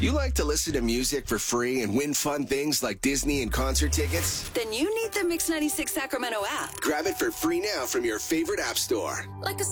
You like to listen to music for free and win fun things like Disney and concert tickets? Then you need the Mix 96 Sacramento app. Grab it for free now from your favorite app store. Like a